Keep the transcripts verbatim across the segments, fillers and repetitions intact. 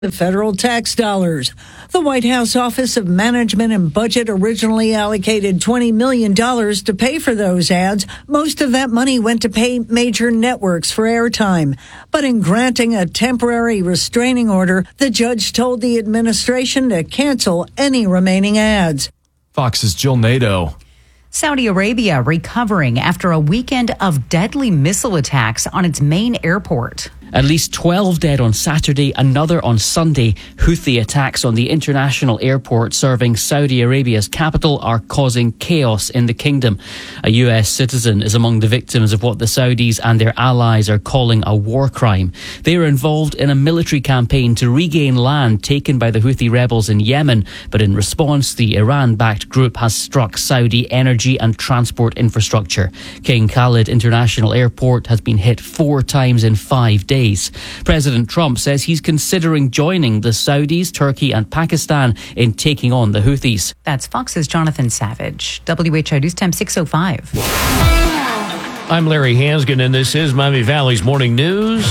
the federal tax dollars. The White House Office of Management and Budget originally allocated twenty million dollars to pay for those ads. Most of that money went to pay major networks for airtime. But in granting a temporary restraining order, the judge told the administration to cancel any remaining ads. Fox's Jill Nato. Saudi Arabia recovering after a weekend of deadly missile attacks on its main airport. At least twelve dead on Saturday, another on Sunday. Houthi attacks on the international airport serving Saudi Arabia's capital are causing chaos in the kingdom. A U S citizen is among the victims of what the Saudis and their allies are calling a war crime. They are involved in a military campaign to regain land taken by the Houthi rebels in Yemen, but in response, the Iran-backed group has struck Saudi energy and transport infrastructure. King Khalid International Airport has been hit four times in five days. President Trump says he's considering joining the Saudis, Turkey and Pakistan in taking on the Houthis. That's Fox's Jonathan Savage. W H I News Time six oh five. I'm Larry Hansgen, and this is Miami Valley's Morning News.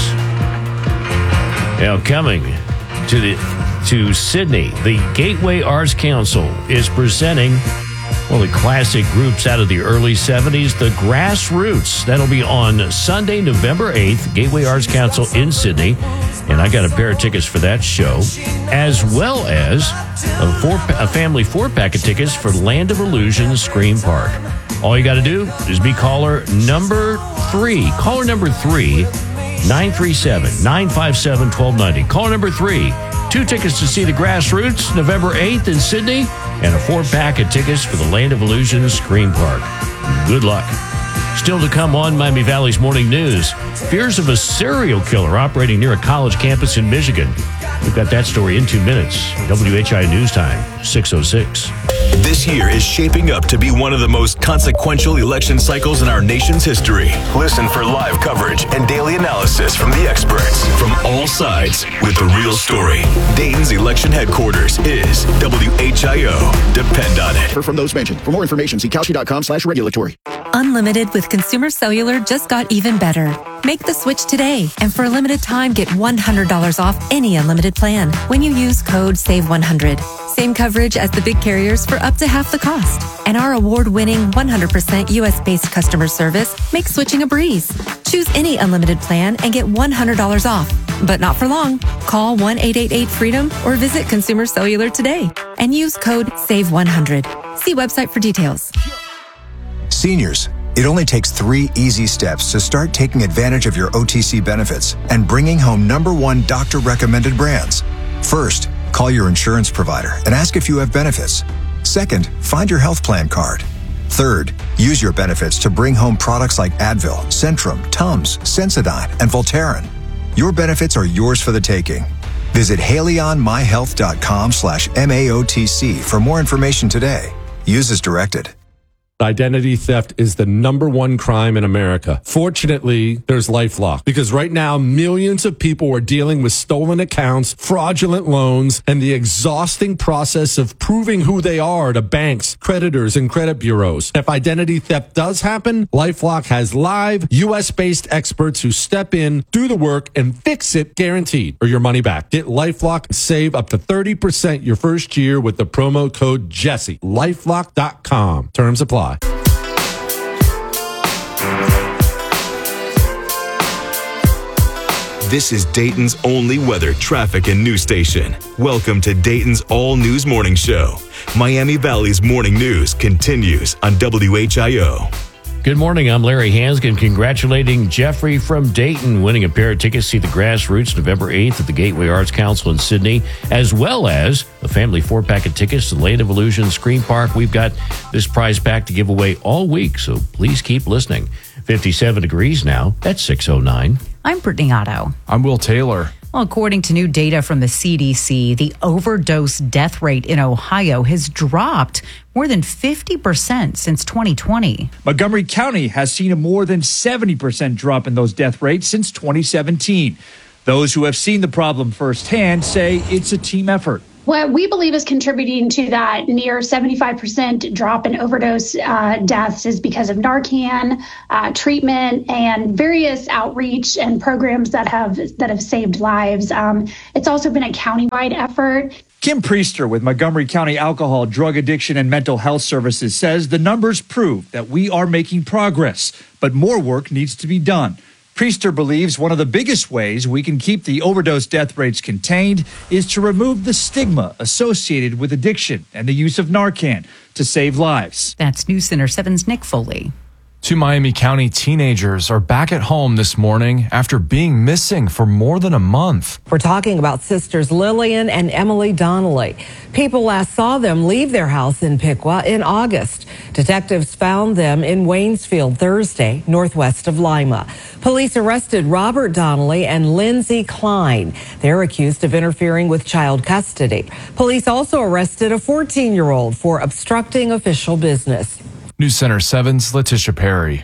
Now coming to the to Sydney, the Gateway Arts Council is presenting one of the classic groups out of the early seventies, the Grassroots. That'll be on Sunday, November eighth, Gateway Arts Council in Sydney. And I got a pair of tickets for that show, as well as a, four, a family four-pack of tickets for Land of Illusion Scream Park. All you got to do is be caller number three. Caller number three, nine three seven, nine five seven, one two nine zero. Caller number three. Two tickets to see the Grassroots, November eighth in Sydney, and a four-pack of tickets for the Land of Illusion Scream Park. Good luck. Still to come on Miami Valley's Morning News, fears of a serial killer operating near a college campus in Michigan. We've got that story in two minutes. W H I News Time, six oh six. This year is shaping up to be one of the most consequential election cycles in our nation's history. Listen for live coverage and daily analysis from the experts from all sides with the real story. Dayton's election headquarters is W H I O. Depend on it. From those mentioned. For more information, see Kalshi.com slash regulatory. Unlimited with Consumer Cellular just got even better. Make the switch today, and for a limited time, get one hundred dollars off any unlimited plan when you use code save one hundred. Same coverage as the big carriers for up to half the cost. And our award-winning one hundred percent U S-based customer service makes switching a breeze. Choose any unlimited plan and get one hundred dollars off. But not for long. Call one eight eight eight freedom or visit Consumer Cellular today and use code save one hundred. See website for details. Seniors, it only takes three easy steps to start taking advantage of your O T C benefits and bringing home number one doctor-recommended brands. First, call your insurance provider and ask if you have benefits. Second, find your health plan card. Third, use your benefits to bring home products like Advil, Centrum, Tums, Sensodyne, and Voltaren. Your benefits are yours for the taking. Visit haleyonmyhealth.com slash MAOTC for more information today. Use as directed. Identity theft is the number one crime in America. Fortunately, there's LifeLock, because right now millions of people are dealing with stolen accounts, fraudulent loans, and the exhausting process of proving who they are to banks, creditors, and credit bureaus. If identity theft does happen, LifeLock has live U S-based experts who step in, do the work, and fix it guaranteed, or your money back. Get LifeLock and save up to thirty percent your first year with the promo code Jesse. LifeLock dot com. Terms apply. This is Dayton's only weather, traffic, and news station. Welcome to Dayton's All News Morning Show. Miami Valley's Morning News continues on W H I O. Good morning, I'm Larry Hansgen, congratulating Jeffrey from Dayton, winning a pair of tickets to see the Grassroots November eighth at the Gateway Arts Council in Sydney, as well as a family four-pack of tickets to the Land of Illusion Scream Park. We've got this prize pack to give away all week, so please keep listening. fifty-seven degrees now. That's six oh nine. I'm Brittany Otto. I'm Will Taylor. Well, according to new data from the C D C, the overdose death rate in Ohio has dropped more than fifty percent since twenty twenty. Montgomery County has seen a more than seventy percent drop in those death rates since twenty seventeen. Those who have seen the problem firsthand say it's a team effort. What we believe is contributing to that near seventy-five percent drop in overdose uh, deaths is because of Narcan uh, treatment and various outreach and programs that have that have saved lives. Um, it's also been a countywide effort. Kim Priester with Montgomery County Alcohol, Drug Addiction, and Mental Health Services says the numbers prove that we are making progress, but more work needs to be done. Priester believes one of the biggest ways we can keep the overdose death rates contained is to remove the stigma associated with addiction and the use of Narcan to save lives. That's News Center seven's Nick Foley. Two Miami County teenagers are back at home this morning after being missing for more than a month. We're talking about sisters Lillian and Emily Donnelly. People last saw them leave their house in Piqua in August. Detectives found them in Waynesfield Thursday, northwest of Lima. Police arrested Robert Donnelly and Lindsay Klein. They're accused of interfering with child custody. Police also arrested a fourteen-year-old for obstructing official business. News Center seven's Letitia Perry.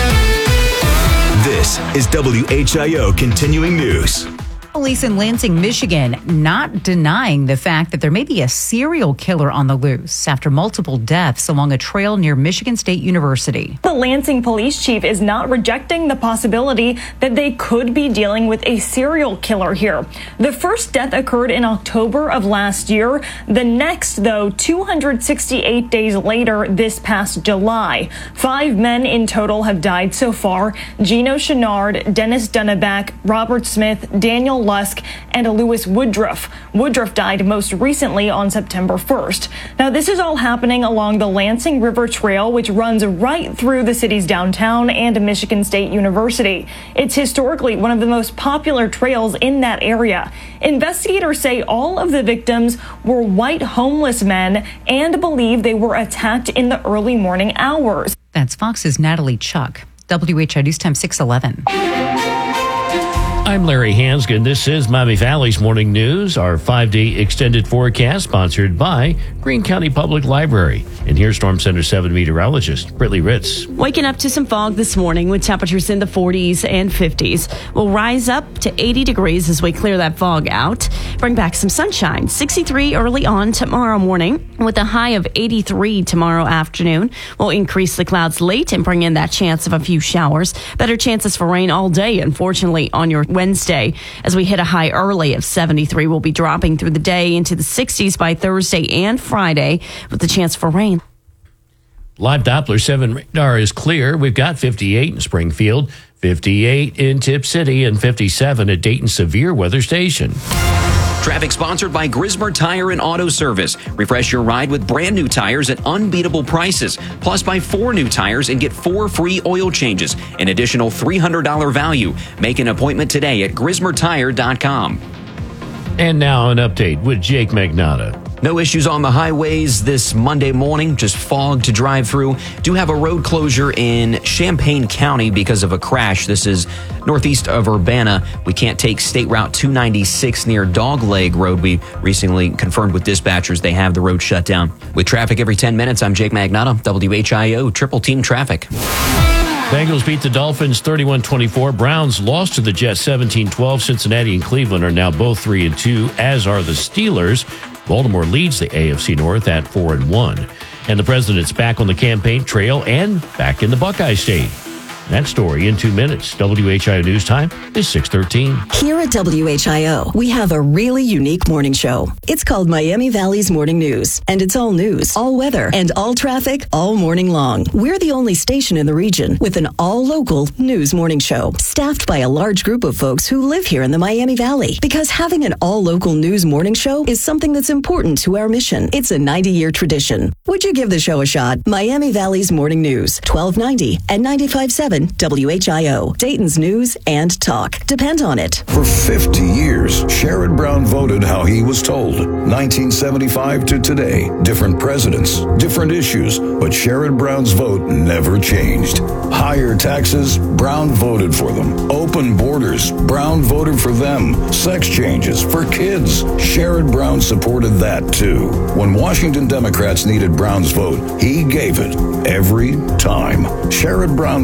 This is W H I O Continuing News. Police in Lansing, Michigan, not denying the fact that there may be a serial killer on the loose after multiple deaths along a trail near Michigan State University. The Lansing police chief is not rejecting the possibility that they could be dealing with a serial killer here. The first death occurred in October of last year. The next, though, two hundred sixty-eight days later, this past July. Five men in total have died so far. Gino Chenard, Dennis Dunneback, Robert Smith, Daniel Lusk, and a Lewis Woodruff. Woodruff died most recently on September first. Now, this is all happening along the Lansing River Trail, which runs right through the city's downtown and Michigan State University. It's historically one of the most popular trails in that area. Investigators say all of the victims were white homeless men and believe they were attacked in the early morning hours. That's Fox's Natalie Chuck. W H I News Time six eleven. I'm Larry Hansgen. This is Miami Valley's Morning News, our five-day extended forecast sponsored by Greene County Public Library. And here's Storm Center seven meteorologist Brittany Ritz. Waking up to some fog this morning with temperatures in the forties and fifties. We'll rise up to eighty degrees as we clear that fog out. Bring back some sunshine. sixty-three early on tomorrow morning with a high of eighty-three tomorrow afternoon. We'll increase the clouds late and bring in that chance of a few showers. Better chances for rain all day, unfortunately, on your Wednesday. As we hit a high early of seventy-three, we'll be dropping through the day into the sixties by Thursday and Friday with the chance for rain. Live Doppler seven radar is clear. We've got fifty-eight in Springfield, fifty-eight in Tip City, and fifty-seven at Dayton Severe Weather Station. Traffic sponsored by Grismer Tire and Auto Service. Refresh your ride with brand new tires at unbeatable prices. Plus, buy four new tires and get four free oil changes. An additional three hundred dollars value. Make an appointment today at grismer tire dot com. And now an update with Jake Magnotta. No issues on the highways this Monday morning, just fog to drive through. Do have a road closure in Champaign County because of a crash. This is northeast of Urbana. We can't take State Route two ninety-six near Dogleg Road. We recently confirmed with dispatchers they have the road shut down. With traffic every ten minutes, I'm Jake Magnotta, W H I O Triple Team Traffic. Bengals beat the Dolphins thirty-one twenty-four. Browns lost to the Jets seventeen twelve. Cincinnati and Cleveland are now both three and two, as are the Steelers. Baltimore leads the A F C North at four and one. And the president's back on the campaign trail and back in the Buckeye State. That story in two minutes. W H I O News Time is six thirteen. Here at W H I O, we have a really unique morning show. It's called Miami Valley's Morning News, and it's all news, all weather, and all traffic all morning long. We're the only station in the region with an all-local news morning show, staffed by a large group of folks who live here in the Miami Valley. Because having an all-local news morning show is something that's important to our mission. It's a ninety-year tradition. Would you give the show a shot? Miami Valley's Morning News, twelve ninety and ninety-five point seven W H I O, Dayton's news and talk. Depend on it. For fifty years, Sherrod Brown voted how he was told. nineteen seventy-five to today, different presidents, different issues, but Sherrod Brown's vote never changed. Higher taxes, Brown voted for them. Open borders, Brown voted for them. Sex changes for kids, Sherrod Brown supported that too. When Washington Democrats needed Brown's vote, he gave it every time. Sherrod Brown voted with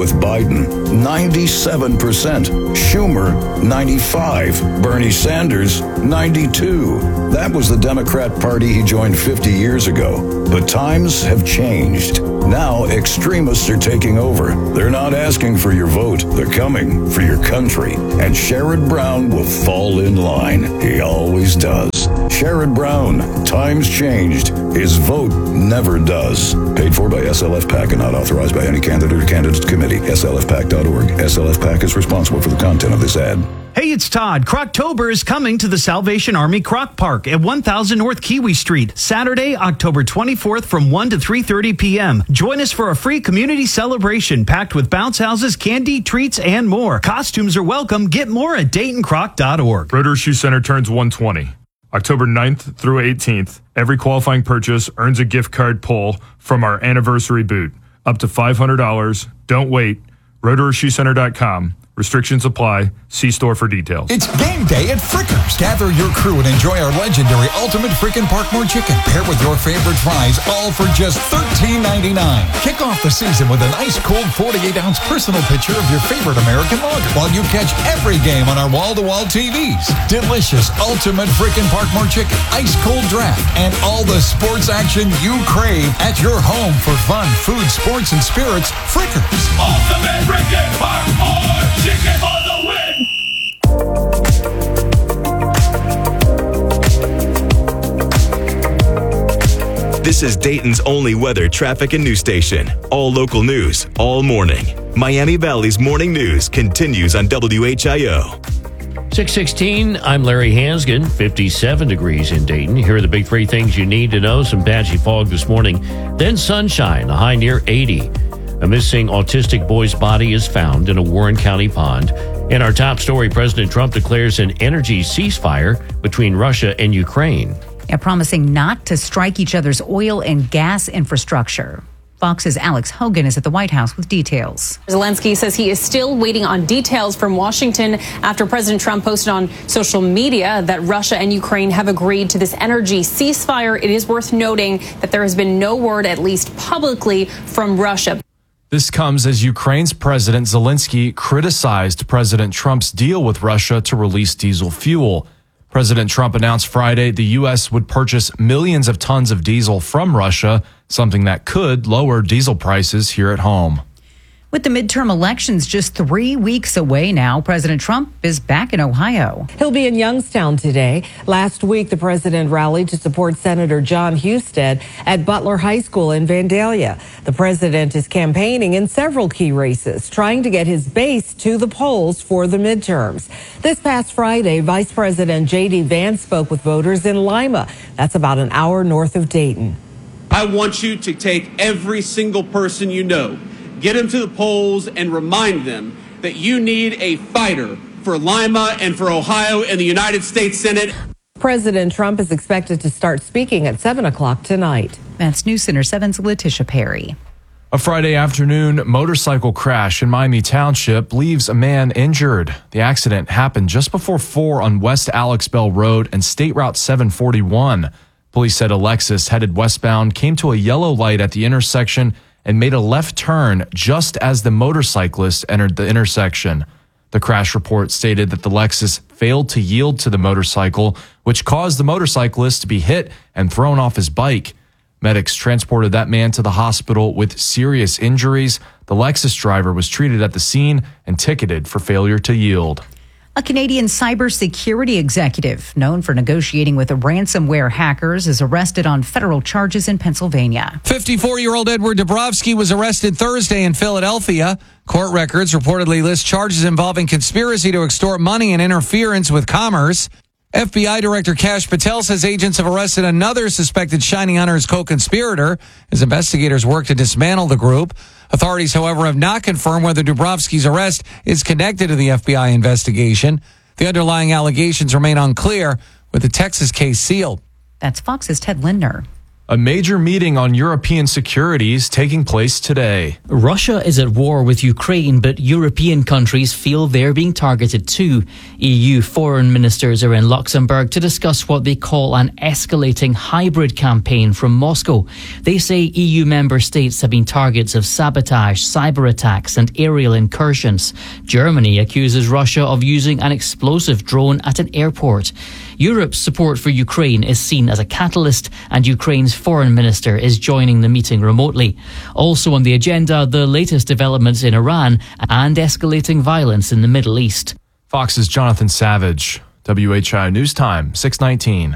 with Biden, ninety-seven percent. Schumer, ninety-five. Bernie Sanders, ninety-two. That was the Democrat Party he joined fifty years ago. But times have changed. Now extremists are taking over. They're not asking for your vote. They're coming for your country. And Sherrod Brown will fall in line. He always does. Sherrod Brown, times changed. His vote never does. Paid for by S L F PAC and not authorized by any candidate or candidate committee. S L F PAC dot org. S L F PAC is responsible for the content of this ad. Hey, it's Todd. Croctober is coming to the Salvation Army Croc Park at one thousand North Kiwi Street, Saturday, October twenty-fourth from one to three thirty p.m. Join us for a free community celebration packed with bounce houses, candy, treats, and more. Costumes are welcome. Get more at Dayton Croc dot org. Rotor Shoe Center turns one twenty. October ninth through eighteenth, every qualifying purchase earns a gift card pull from our anniversary boot. Up to five hundred dollars. Don't wait. rotor shoe center dot com. Restrictions apply. See store for details. It's game day at Frickers. Gather your crew and enjoy our legendary Ultimate Frickin' Parkmore Chicken. Pair with your favorite fries, all for just thirteen ninety-nine. Kick off the season with an ice-cold forty-eight ounce personal picture of your favorite American lager while you catch every game on our wall-to-wall T Vs. Delicious Ultimate Frickin' Parkmore Chicken, ice-cold draft, and all the sports action you crave at your home for fun, food, sports, and spirits. Frickers. Ultimate Frickin' Parkmore Chicken for the win! This is Dayton's only weather, traffic, and news station. All local news, all morning. Miami Valley's morning news continues on W H I O. six sixteen, I'm Larry Hansgen, fifty-seven degrees in Dayton. Here are the big three things you need to know. Some patchy fog this morning, then sunshine, a high near eighty. A missing autistic boy's body is found in a Warren County pond. In our top story, President Trump declares an energy ceasefire between Russia and Ukraine. Yeah, promising not to strike each other's oil and gas infrastructure. Fox's Alex Hogan is at the White House with details. Zelensky says he is still waiting on details from Washington after President Trump posted on social media that Russia and Ukraine have agreed to this energy ceasefire. It is worth noting that there has been no word, at least publicly, from Russia. This comes as Ukraine's President Zelensky criticized President Trump's deal with Russia to release diesel fuel. President Trump announced Friday the U S would purchase millions of tons of diesel from Russia, something that could lower diesel prices here at home. With the midterm elections just three weeks away now, President Trump is back in Ohio. He'll be in Youngstown today. Last week, the president rallied to support Senator John Husted at Butler High School in Vandalia. The president is campaigning in several key races, trying to get his base to the polls for the midterms. This past Friday, Vice President J D Vance spoke with voters in Lima. That's about an hour north of Dayton. I want you to take every single person you know, get them to the polls, and remind them that you need a fighter for Lima and for Ohio and the United States Senate. President Trump is expected to start speaking at seven o'clock tonight. That's News Center seven's Letitia Perry. A Friday afternoon motorcycle crash in Miami Township leaves a man injured. The accident happened just before four on West Alex Bell Road and State Route seven forty-one. Police said a Lexus headed westbound came to a yellow light at the intersection and made a left turn just as the motorcyclist entered the intersection. The crash report stated that the Lexus failed to yield to the motorcycle, which caused the motorcyclist to be hit and thrown off his bike. Medics transported that man to the hospital with serious injuries. The Lexus driver was treated at the scene and ticketed for failure to yield. A Canadian cybersecurity executive known for negotiating with ransomware hackers is arrested on federal charges in Pennsylvania. fifty-four-year-old Edward Dabrowski was arrested Thursday in Philadelphia. Court records reportedly list charges involving conspiracy to extort money and interference with commerce. F B I Director Kash Patel says agents have arrested another suspected Shiny Hunters co-conspirator as investigators work to dismantle the group. Authorities, however, have not confirmed whether Dabrowski's arrest is connected to the F B I investigation. The underlying allegations remain unclear, with the Texas case sealed. That's Fox's Ted Lindner. A major meeting on European security is taking place today. Russia is at war with Ukraine, but European countries feel they're being targeted too. E U foreign ministers are in Luxembourg to discuss what they call an escalating hybrid campaign from Moscow. They say E U member states have been targets of sabotage, cyber attacks and aerial incursions. Germany accuses Russia of using an explosive drone at an airport. Europe's support for Ukraine is seen as a catalyst, and Ukraine's foreign minister is joining the meeting remotely. Also on the agenda, the latest developments in Iran and escalating violence in the Middle East. Fox's Jonathan Savage. W H I O News Time, six nineteen.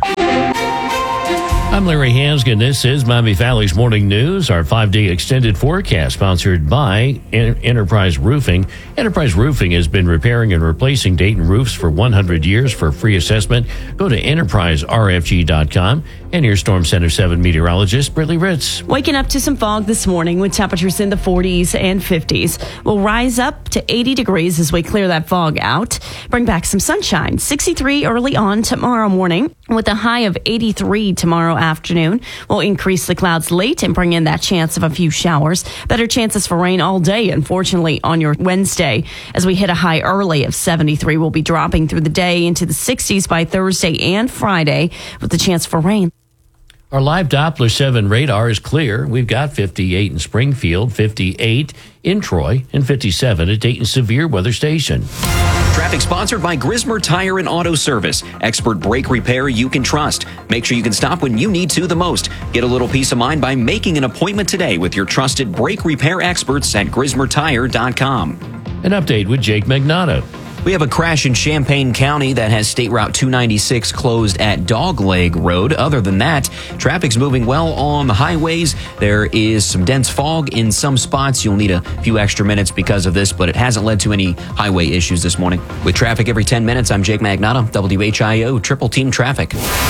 I'm Larry Hansgen. This is Miami Valley's Morning News, our five-day extended forecast sponsored by Enterprise Roofing. Enterprise Roofing has been repairing and replacing Dayton roofs for one hundred years. For free assessment, go to enterprise r f g dot com. And here's Storm Center seven meteorologist Brittany Ritz. Waking up to some fog this morning with temperatures in the forties and fifties. We'll rise up to eighty degrees as we clear that fog out. Bring back some sunshine. sixty-three early on tomorrow morning with a high of eighty-three tomorrow afternoon. We'll increase the clouds late and bring in that chance of a few showers. Better chances for rain all day, unfortunately, on your Wednesday. As we hit a high early of seventy-three, we'll be dropping through the day into the sixties by Thursday and Friday with the chance for rain. Our live Doppler seven radar is clear. We've got fifty-eight in Springfield, fifty-eight in Troy, and fifty-seven at Dayton Severe Weather Station. Traffic sponsored by Grismer Tire and Auto Service. Expert brake repair you can trust. Make sure you can stop when you need to the most. Get a little peace of mind by making an appointment today with your trusted brake repair experts at grismer tire dot com. An update with Jake Magnato. We have a crash in Champaign County that has State Route two ninety-six closed at Dogleg Road. Other than that, traffic's moving well on the highways. There is some dense fog in some spots. You'll need a few extra minutes because of this, but it hasn't led to any highway issues this morning. With traffic every ten minutes, I'm Jake Magnato, W H I O Triple Team Traffic.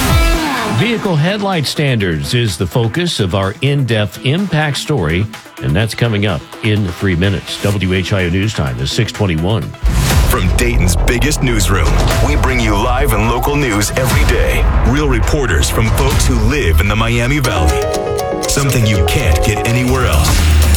Vehicle headlight standards is the focus of our in-depth impact story, and that's coming up in three minutes. W H I O News Time is six twenty-one. From Dayton's biggest newsroom, we bring you live and local news every day. Real reporters from folks who live in the Miami Valley. Something you can't get anywhere else.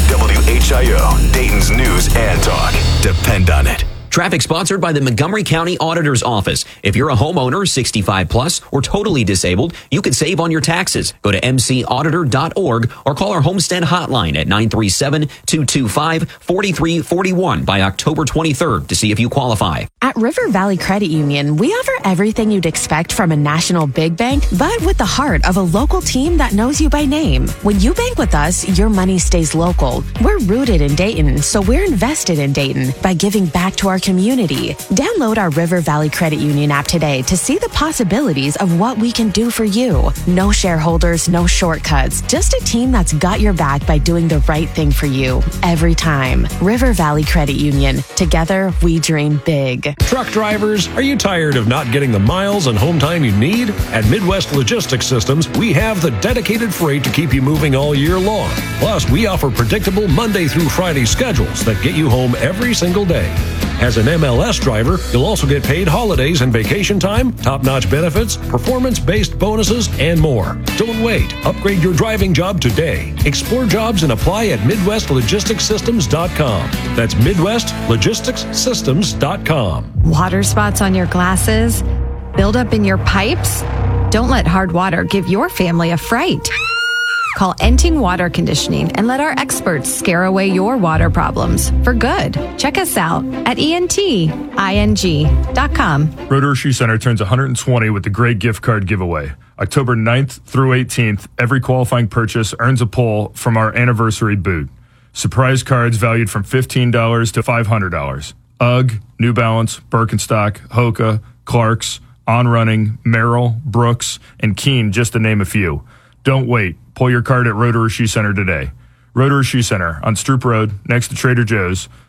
W H I O, Dayton's news and talk. Depend on it. Traffic sponsored by the Montgomery County Auditor's Office. If you're a homeowner, sixty-five plus, or totally disabled, you could save on your taxes. Go to m c auditor dot org or call our homestead hotline at nine three seven, two two five, four three four one by October twenty-third to see if you qualify. At River Valley Credit Union, we offer everything you'd expect from a national big bank, but with the heart of a local team that knows you by name. When you bank with us, your money stays local. We're rooted in Dayton, so we're invested in Dayton by giving back to our community. Download our River Valley Credit Union app today to see the possibilities of what we can do for you. No shareholders, no shortcuts, just a team that's got your back by doing the right thing for you every time. River Valley Credit Union. Together, we dream big. Truck drivers, are you tired of not getting the miles and home time you need? At Midwest Logistics Systems, we have the dedicated freight to keep you moving all year long. Plus, we offer predictable Monday through Friday schedules that get you home every single day. As an M L S driver, you'll also get paid holidays and vacation time, top-notch benefits, performance-based bonuses, and more. Don't wait. Upgrade your driving job today. Explore jobs and apply at midwest logistics systems dot com. That's midwest logistics systems dot com. Water spots on your glasses? Buildup in your pipes? Don't let hard water give your family a fright. Call Enting Water Conditioning and let our experts scare away your water problems for good. Check us out at E N T I N G dot com. Rotor Shoe Center turns one hundred twenty with the Great Gift Card Giveaway. October ninth through eighteenth, every qualifying purchase earns a pull from our anniversary boot. Surprise cards valued from fifteen dollars to five hundred dollars. UGG, New Balance, Birkenstock, Hoka, Clarks, On Running, Merrill, Brooks, and Keen, just to name a few. Don't wait. Pull your card at Rotor Shoe Center today. Rotor Shoe Center on Stroop Road, next to Trader Joe's.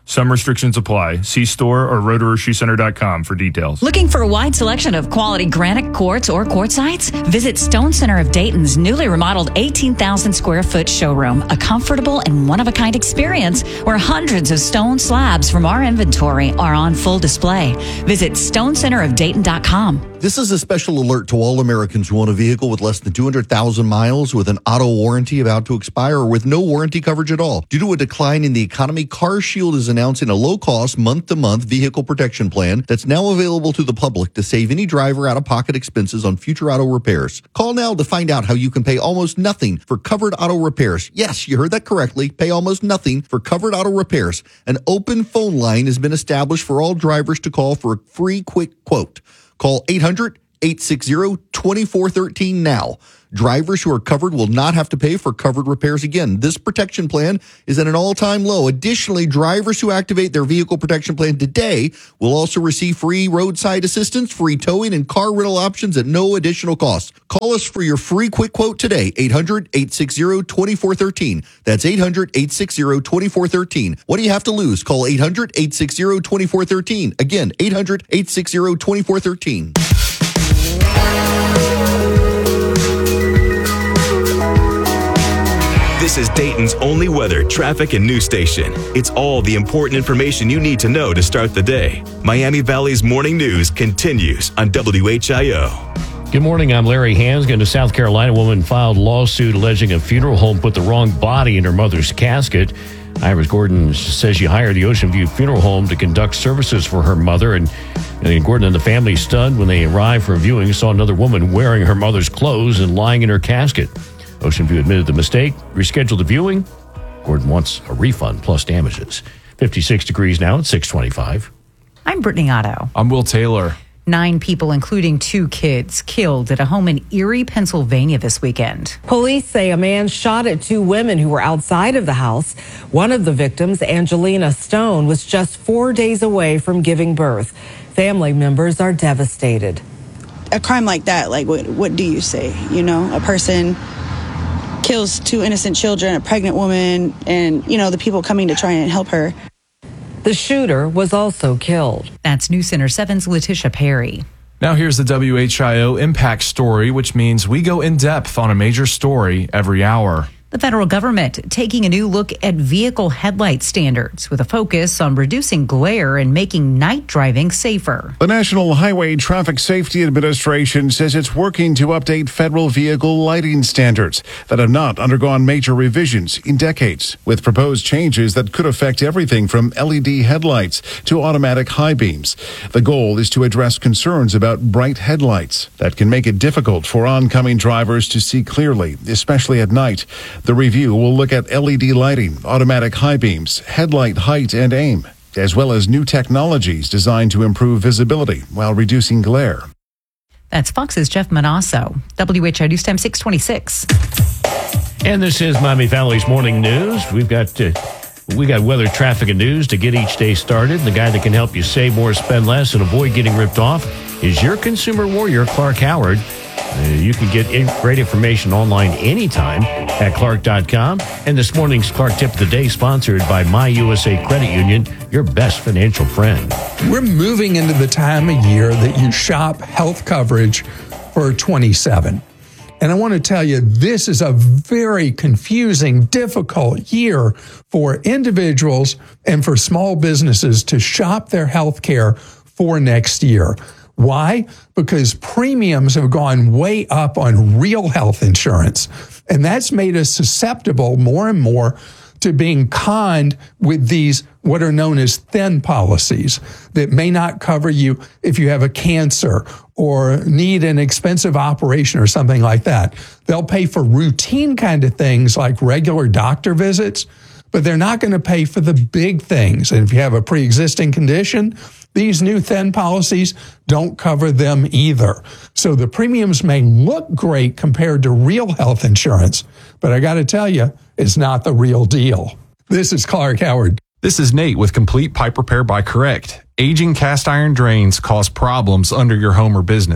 Some restrictions apply. See store or rotor shoe center dot com for details. Looking for a wide selection of quality granite quartz or quartzites? Visit Stone Center of Dayton's newly remodeled eighteen thousand square foot showroom, a comfortable and one-of-a-kind experience where hundreds of stone slabs from our inventory are on full display. Visit stone center of dayton dot com. This is a special alert to all Americans who own a vehicle with less than two hundred thousand miles, with an auto warranty about to expire, or with no warranty coverage at all. Due to a decline in the economy, CarShield is announcing a low-cost, month-to-month vehicle protection plan that's now available to the public to save any driver out-of-pocket expenses on future auto repairs. Call now to find out how you can pay almost nothing for covered auto repairs. Yes, you heard that correctly. Pay almost nothing for covered auto repairs. An open phone line has been established for all drivers to call for a free quick quote. Call eight hundred, eight six zero, two four one three now. Drivers who are covered will not have to pay for covered repairs again. This protection plan is at an all-time low. Additionally, drivers who activate their vehicle protection plan today will also receive free roadside assistance, free towing, and car rental options at no additional cost. Call us for your free quick quote today, eight hundred, eight six zero, two four one three. That's eight hundred, eight six zero, two four one three. What do you have to lose? Call eight hundred, eight six zero, two four one three. Again, eight hundred, eight six zero, two four one three. This is Dayton's only weather, traffic, and news station. It's all the important information you need to know to start the day. Miami Valley's Morning News continues on W H I O. Good morning, I'm Larry Hansgen. A South Carolina woman filed lawsuit alleging a funeral home put the wrong body in her mother's casket. Iris Gordon says she hired the Ocean View Funeral Home to conduct services for her mother, and, and Gordon and the family, stunned when they arrived for a viewing, saw another woman wearing her mother's clothes and lying in her casket. Ocean View admitted the mistake, rescheduled the viewing. Gordon wants a refund plus damages. fifty-six degrees now at six twenty-five. I'm Brittany Otto. I'm Will Taylor. Nine people, including two kids, killed at a home in Erie, Pennsylvania this weekend. Police say a man shot at two women who were outside of the house. One of the victims, Angelina Stone, was just four days away from giving birth. Family members are devastated. A crime like that, like, what, what do you say? You know, a person kills two innocent children, a pregnant woman, and, you know, the people coming to try and help her. The shooter was also killed. That's News Center seven's Letitia Perry. Now here's the W H I O Impact Story, which means we go in depth on a major story every hour. The federal government taking a new look at vehicle headlight standards with a focus on reducing glare and making night driving safer. The National Highway Traffic Safety Administration says it's working to update federal vehicle lighting standards that have not undergone major revisions in decades, with proposed changes that could affect everything from L E D headlights to automatic high beams. The goal is to address concerns about bright headlights that can make it difficult for oncoming drivers to see clearly, especially at night. The review will look at L E D lighting, automatic high beams, headlight height and aim, as well as new technologies designed to improve visibility while reducing glare. That's Fox's Jeff Manasso. W H I News Time six twenty-six. And this is Miami Valley's Morning News. We've got uh, we got weather, traffic, and news to get each day started. The guy that can help you save more, spend less, and avoid getting ripped off is your consumer warrior, Clark Howard. Uh, you can get in- great information online anytime at clark dot com. And this morning's Clark Tip of the Day, sponsored by My U S A Credit Union, your best financial friend. We're moving into the time of year that you shop health coverage for twenty-seven. And I want to tell you, this is a very confusing, difficult year for individuals and for small businesses to shop their health care for next year. Why? Because premiums have gone way up on real health insurance. And that's made us susceptible more and more to being conned with these what are known as thin policies that may not cover you if you have a cancer or need an expensive operation or something like that. They'll pay for routine kind of things like regular doctor visits, but they're not going to pay for the big things. And if you have a pre-existing condition, these new thin policies don't cover them either. So the premiums may look great compared to real health insurance, but I got to tell you, it's not the real deal. This is Clark Howard. This is Nate with Complete Pipe Repair by Correct. Aging cast iron drains cause problems under your home or business.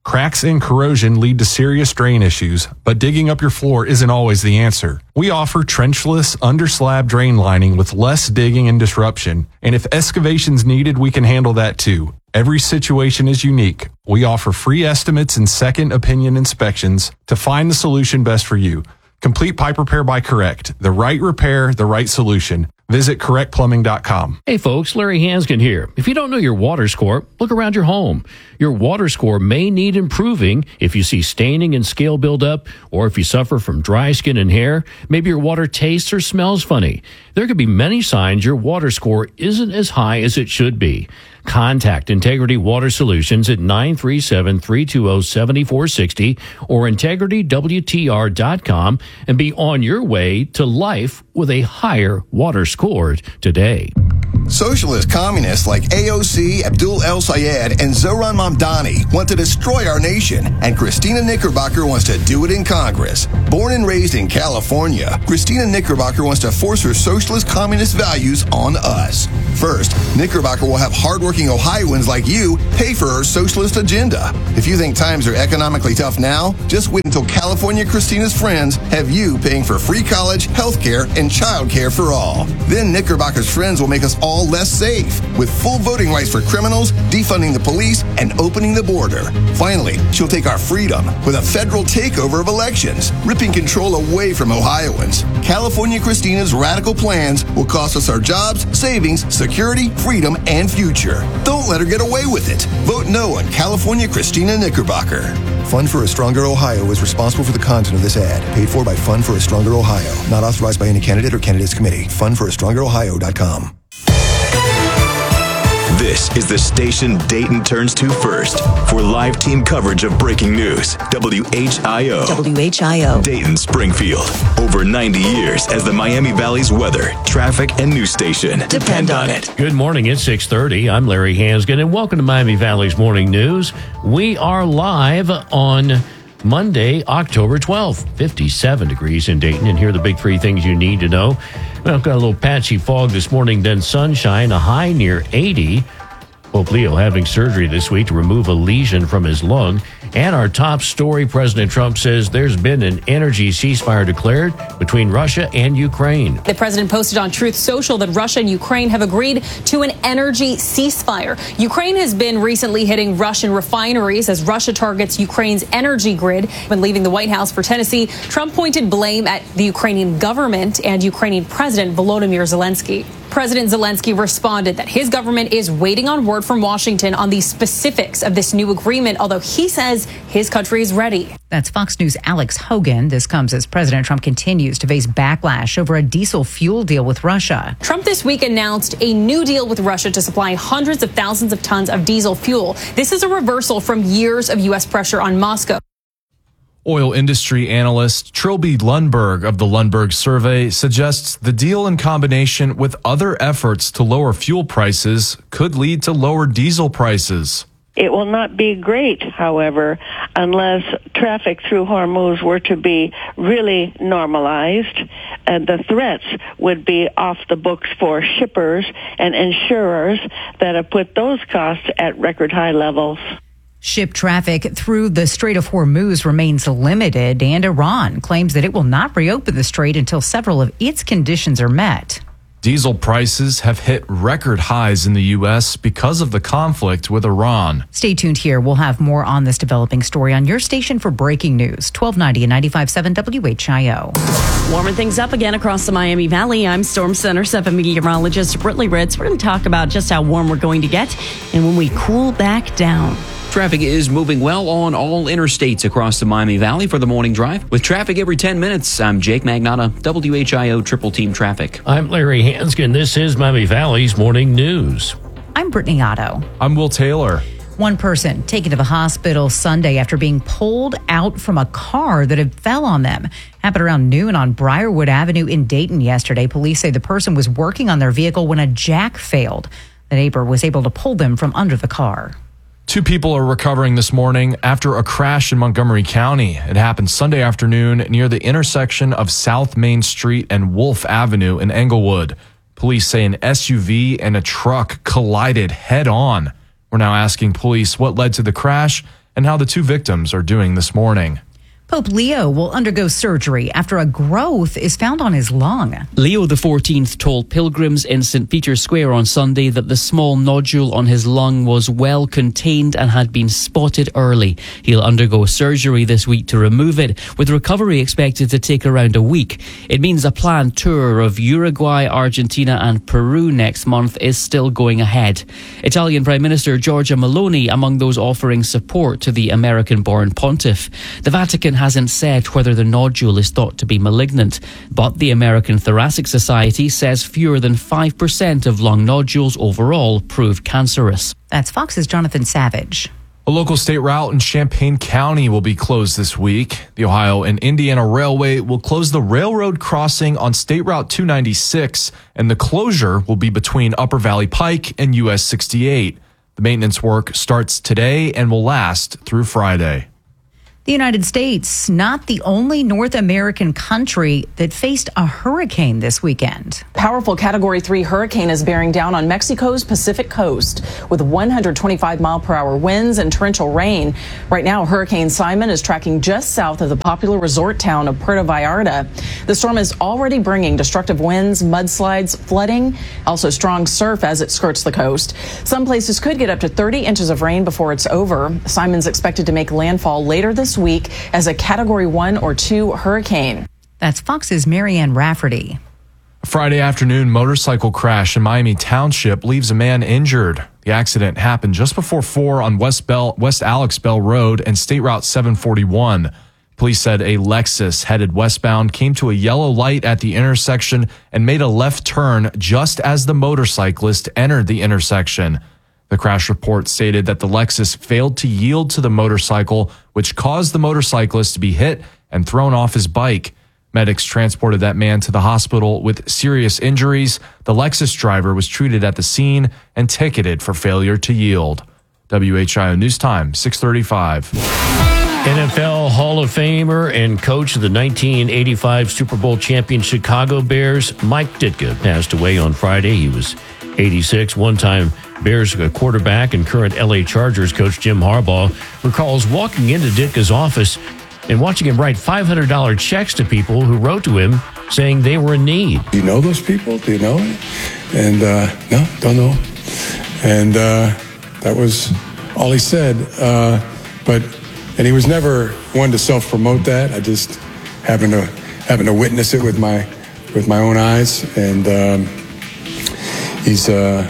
Cracks and corrosion lead to serious drain issues, but digging up your floor isn't always the answer. We offer trenchless under-slab drain lining with less digging and disruption, and if excavation's needed, we can handle that too. Every situation is unique. We offer free estimates and second opinion inspections to find the solution best for you. Complete pipe repair by Correct. The right repair, the right solution. Visit correct plumbing dot com. Hey folks, Larry Hanskin here. If you don't know your water score, look around your home. Your water score may need improving if you see staining and scale buildup, or if you suffer from dry skin and hair. Maybe your water tastes or smells funny. There could be many signs your water score isn't as high as it should be. Contact Integrity Water Solutions at nine three seven, three two zero, seven four six zero or integrity w t r dot com and be on your way to life with a higher water score today. Socialist communists like A O C, Abdul El Sayed, and Zoran Mamdani want to destroy our nation, and Christina Knickerbocker wants to do it in Congress. Born and raised in California, Christina Knickerbocker wants to force her socialist communist values on us. First, Knickerbocker will have hardworking Ohioans like you pay for her socialist agenda. If you think times are economically tough now, just wait until California Christina's friends have you paying for free college, health care, and child care for all. Then Knickerbocker's friends will make us all less safe, with full voting rights for criminals, defunding the police, and opening the border. Finally, she'll take our freedom with a federal takeover of elections, ripping control away from Ohioans. California Christina's radical plans will cost us our jobs, savings, security, freedom, and future. Don't let her get away with it. Vote no on California Christina Knickerbocker. Fund for a Stronger Ohio is responsible for the content of this ad. Paid for by Fund for a Stronger Ohio. Not authorized by any candidate or candidates committee. fund for a stronger ohio dot com. This is the station Dayton turns to first for live team coverage of breaking news. W H I O. W H I O. Dayton, Springfield. Over ninety years as the Miami Valley's weather, traffic, and news station. Depend on it. Good morning. It's six thirty. I'm Larry Hanskin, and welcome to Miami Valley's Morning News. We are live on Monday, October twelfth. fifty-seven degrees in Dayton, and here are the big three things you need to know. Well, got a little patchy fog this morning, then sunshine, a high near eighty. Pope Leo having surgery this week to remove a lesion from his lung. And our top story, President Trump says there's been an energy ceasefire declared between Russia and Ukraine. The president posted on Truth Social that Russia and Ukraine have agreed to an energy ceasefire. Ukraine has been recently hitting Russian refineries as Russia targets Ukraine's energy grid. When leaving the White House for Tennessee, Trump pointed blame at the Ukrainian government and Ukrainian President Volodymyr Zelensky. President Zelensky responded that his government is waiting on word from Washington on the specifics of this new agreement, although he says his country is ready. That's Fox News' Alex Hogan. This comes as President Trump continues to face backlash over a diesel fuel deal with Russia. Trump this week announced a new deal with Russia to supply hundreds of thousands of tons of diesel fuel. This is a reversal from years of U S pressure on Moscow. Oil industry analyst Trilby Lundberg of the Lundberg Survey suggests the deal in combination with other efforts to lower fuel prices could lead to lower diesel prices. It will not be great, however, unless traffic through Hormuz were to be really normalized. And the threats would be off the books for shippers and insurers that have put those costs at record high levels. Ship traffic through the Strait of Hormuz remains limited, and Iran claims that it will not reopen the strait until several of its conditions are met. Diesel prices have hit record highs in the U S because of the conflict with Iran. Stay tuned here. We'll have more on this developing story on your station for breaking news. twelve ninety and ninety-five point seven W H I O. Warming things up again across the Miami Valley. I'm Storm Center seven meteorologist Brittany Ritz. We're going to talk about just how warm we're going to get and when we cool back down. Traffic is moving well on all interstates across the Miami Valley for the morning drive. With traffic every ten minutes, I'm Jake Magnotta, W H I O Triple Team Traffic. I'm Larry Hanskin. This is Miami Valley's Morning News. I'm Brittany Otto. I'm Will Taylor. One person taken to the hospital Sunday after being pulled out from a car that had fell on them. Happened around noon on Briarwood Avenue in Dayton yesterday. Police say the person was working on their vehicle when a jack failed. The neighbor was able to pull them from under the car. Two people are recovering this morning after a crash in Montgomery County. It happened Sunday afternoon near the intersection of South Main Street and Wolf Avenue in Englewood. Police say an S U V and a truck collided head on. We're now asking police what led to the crash and how the two victims are doing this morning. Pope Leo will undergo surgery after a growth is found on his lung. Leo the fourteenth told pilgrims in Saint Peter's Square on Sunday that the small nodule on his lung was well contained and had been spotted early. He'll undergo surgery this week to remove it, with recovery expected to take around a week. It means a planned tour of Uruguay, Argentina and Peru next month is still going ahead. Italian Prime Minister Giorgia Meloni among those offering support to the American-born pontiff. The Vatican hasn't said whether the nodule is thought to be malignant, but the American Thoracic Society says fewer than five percent of lung nodules overall prove cancerous. That's Fox's Jonathan Savage. A local state route in Champaign County will be closed this week. The Ohio and Indiana Railway will close the railroad crossing on State Route two ninety-six, and the closure will be between Upper Valley Pike and U S sixty-eight. The maintenance work starts today and will last through Friday. The United States, not the only North American country that faced a hurricane this weekend. Powerful Category three hurricane is bearing down on Mexico's Pacific coast with one hundred twenty-five mile per hour winds and torrential rain. Right now, Hurricane Simon is tracking just south of the popular resort town of Puerto Vallarta. The storm is already bringing destructive winds, mudslides, flooding, also strong surf as it skirts the coast. Some places could get up to thirty inches of rain before it's over. Simon's expected to make landfall later this week as a Category one or two hurricane. That's Fox's Marianne Rafferty. Friday afternoon motorcycle crash in Miami Township leaves a man injured. The accident happened just before four on West Bell, West Alex Bell Road and State Route seven forty-one. Police said a Lexus headed westbound came to a yellow light at the intersection and made a left turn just as the motorcyclist entered the intersection. The crash report stated that the Lexus failed to yield to the motorcycle, which caused the motorcyclist to be hit and thrown off his bike. Medics transported that man to the hospital with serious injuries. The Lexus driver was treated at the scene and ticketed for failure to yield. W H I O News Time, six thirty-five. N F L Hall of Famer and coach of the nineteen eighty-five Super Bowl champion Chicago Bears, Mike Ditka, passed away on Friday. He was eighty-six. One-time Bears quarterback and current L A Chargers coach Jim Harbaugh recalls walking into Ditka's office and watching him write five hundred dollars checks to people who wrote to him saying they were in need. Do you know those people? Do you know it? And uh, no, don't know. And uh, that was all he said. Uh, but and he was never one to self-promote that. I just happened to happened to witness it with my with my own eyes. And um, he's a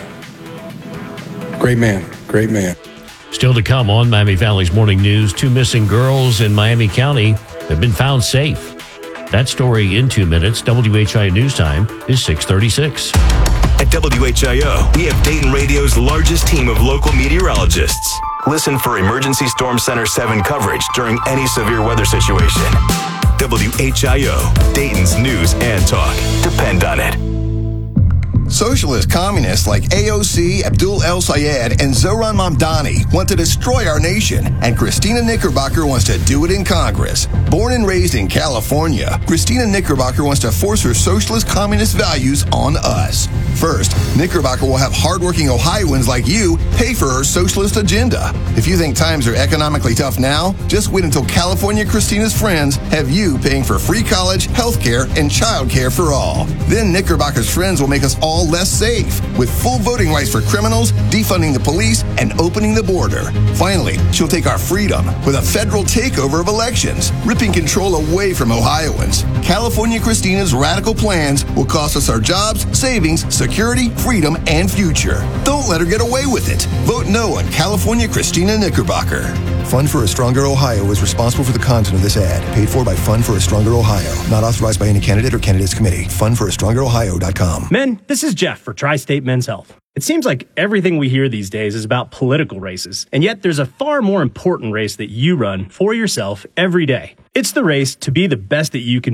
great man, great man. Still to come on Miami Valley's Morning News, two missing girls in Miami County have been found safe. That story in two minutes. W H I O News Time is six thirty-six. At W H I O, we have Dayton Radio's largest team of local meteorologists. Listen for Emergency Storm Center seven coverage during any severe weather situation. W H I O, Dayton's news and talk. Depend on it. Socialist communists like A O C, Abdul El Sayed, and Zohran Mamdani want to destroy our nation, and Christina Knickerbocker wants to do it in Congress. Born and raised in California, Christina Knickerbocker wants to force her socialist communist values on us. First, Knickerbocker will have hardworking Ohioans like you pay for her socialist agenda. If you think times are economically tough now, just wait until California Christina's friends have you paying for free college, health care, and child care for all. Then Knickerbocker's friends will make us all less safe, with full voting rights for criminals, defunding the police, and opening the border. Finally, she'll take our freedom with a federal takeover of elections, ripping control away from Ohioans. California Christina's radical plans will cost us our jobs, savings, security, freedom, and future. Don't let her get away with it. Vote no on California Christina Knickerbocker. Fund for a Stronger Ohio is responsible for the content of this ad. Paid for by Fund for a Stronger Ohio. Not authorized by any candidate or candidates committee. fund for a stronger ohio dot com. Men, this is Jeff for Tri-State Men's Health. It seems like everything we hear these days is about political races, and yet there's a far more important race that you run for yourself every day. It's the race to be the best that you can be.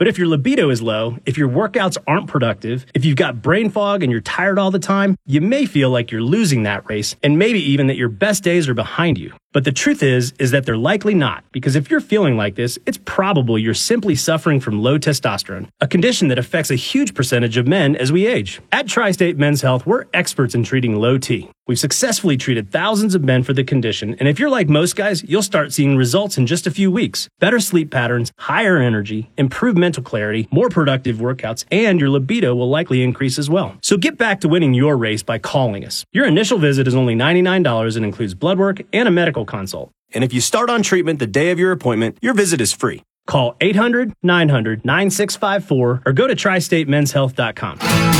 But if your libido is low, if your workouts aren't productive, if you've got brain fog and you're tired all the time, you may feel like you're losing that race, and maybe even that your best days are behind you. But the truth is, is that they're likely not, because if you're feeling like this, it's probable you're simply suffering from low testosterone, a condition that affects a huge percentage of men as we age. At Tri-State Men's Health, we're experts in treating low T. We've successfully treated thousands of men for the condition, and if you're like most guys, you'll start seeing results in just a few weeks. Better sleep patterns, higher energy, improved mental clarity, more productive workouts, and your libido will likely increase as well. So get back to winning your race by calling us. Your initial visit is only ninety-nine dollars and includes blood work and a medical consult. And if you start on treatment the day of your appointment, your visit is free. Call eight hundred, nine hundred, nine six five four or go to tri state men's health dot com.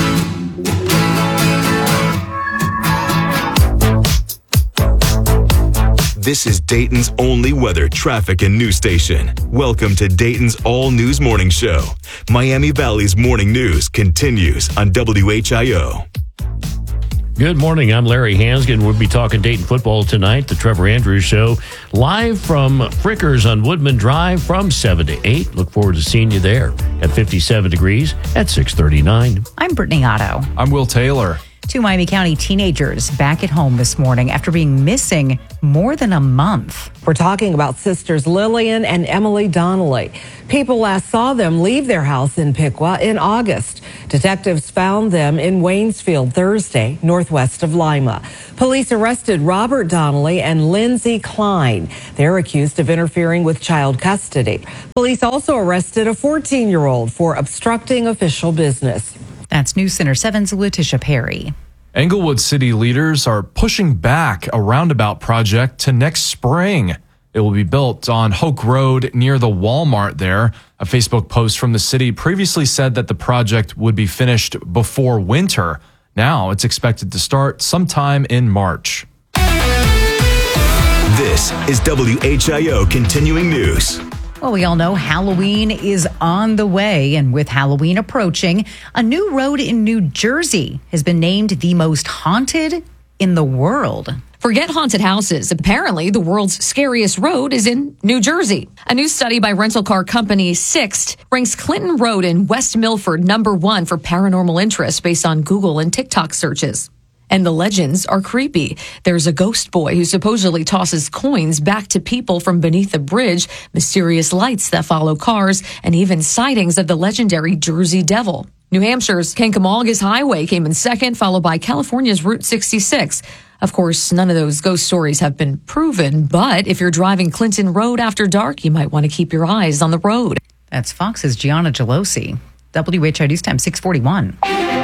This is Dayton's only weather, traffic, and news station. Welcome to Dayton's All News Morning Show. Miami Valley's morning news continues on W H I O. Good morning. I'm Larry Hansgen. We'll be talking Dayton football tonight, the Trevor Andrews Show, live from Frickers on Woodman Drive from seven to eight. Look forward to seeing you there at fifty-seven degrees at six thirty-nine. I'm Brittany Otto. I'm Will Taylor. Two Miami County teenagers back at home this morning after being missing more than a month. We're talking about sisters Lillian and Emily Donnelly. People last saw them leave their house in Piqua in August. Detectives found them in Waynesfield Thursday, northwest of Lima. Police arrested Robert Donnelly and Lindsay Klein. They're accused of interfering with child custody. Police also arrested a fourteen-year-old for obstructing official business. That's News Center seven's Letitia Perry. Englewood city leaders are pushing back a roundabout project to next spring. It will be built on Hoke Road near the Walmart there. A Facebook post from the city previously said that the project would be finished before winter. Now it's expected to start sometime in March. This is W H I O Continuing News. Well, we all know Halloween is on the way, and with Halloween approaching, a new road in New Jersey has been named the most haunted in the world. Forget haunted houses. Apparently, the world's scariest road is in New Jersey. A new study by rental car company Sixt ranks Clinton Road in West Milford number one for paranormal interest based on Google and TikTok searches. And the legends are creepy. There's a ghost boy who supposedly tosses coins back to people from beneath the bridge, mysterious lights that follow cars, and even sightings of the legendary Jersey Devil. New Hampshire's Kancamaugis Highway came in second, followed by California's Route sixty-six. Of course, none of those ghost stories have been proven, but if you're driving Clinton Road after dark, you might want to keep your eyes on the road. That's Fox's Gianna Gelosi. W H I O News Time six forty-one.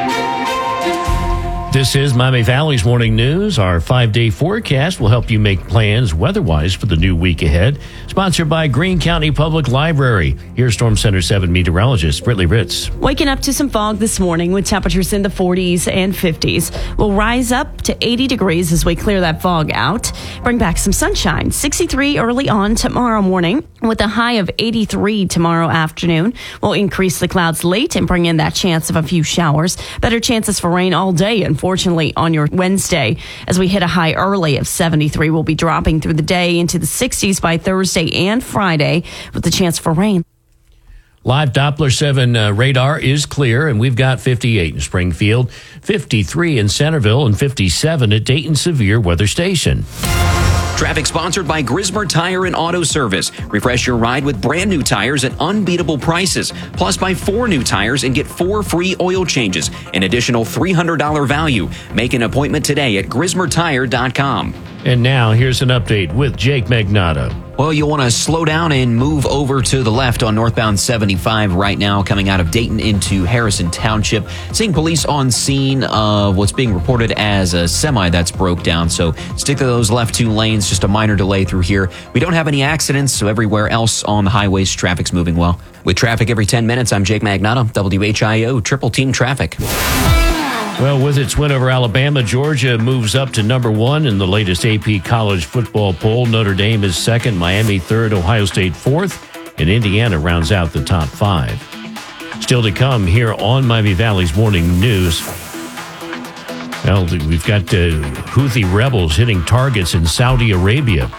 This is Miami Valley's Morning News. Our five-day forecast will help you make plans weather-wise for the new week ahead. Sponsored by Greene County Public Library. Here's Storm Center seven meteorologist Brittany Ritz. Waking up to some fog this morning with temperatures in the forties and fifties. We'll rise up to eighty degrees as we clear that fog out. Bring back some sunshine. sixty-three early on tomorrow morning with a high of eighty-three tomorrow afternoon. We'll increase the clouds late and bring in that chance of a few showers. Better chances for rain all day, unfortunately, on your Wednesday. As we hit a high early of seventy-three, we'll be dropping through the day into the sixties by Thursday and Friday with the chance for rain. Live Doppler seven uh, radar is clear, and we've got fifty-eight in Springfield, fifty-three in Centerville, and fifty-seven at Dayton Severe Weather Station. Traffic sponsored by Grismer Tire and Auto Service. Refresh your ride with brand new tires at unbeatable prices. Plus, buy four new tires and get four free oil changes. An additional three hundred dollars value. Make an appointment today at grismer tire dot com. And now, here's an update with Jake Magnato. Well, you'll want to slow down and move over to the left on northbound seventy-five right now, coming out of Dayton into Harrison Township. Seeing police on scene of what's being reported as a semi that's broke down. So stick to those left two lanes, just a minor delay through here. We don't have any accidents, so everywhere else on the highways, traffic's moving well. With traffic every ten minutes, I'm Jake Magnato, W H I O Triple Team Traffic. Well, with its win over Alabama, Georgia moves up to number one in the latest A P college football poll. Notre Dame is second, Miami third, Ohio State fourth, and Indiana rounds out the top five. Still to come here on Miami Valley's Morning News. Well, we've got uh, Houthi rebels hitting targets in Saudi Arabia.